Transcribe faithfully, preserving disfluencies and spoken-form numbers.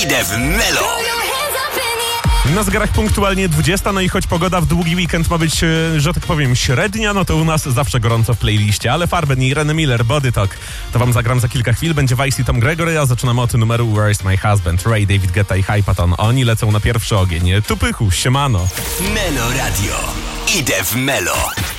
Idę w Melo. Na zegarach punktualnie dwudziesta, no i choć pogoda w długi weekend ma być, że tak powiem, średnia, no to u nas zawsze gorąco w playliście. Ale Farben i Ireny Miller, Body Talk, to wam zagram za kilka chwil. Będzie Vice i Tom Gregory, a zaczynamy od numeru Where's My Husband. Ray, David Guetta i Hypaton. Oni lecą na pierwszy ogień. Tupychu, siemano. Melo Radio. Idę w Melo.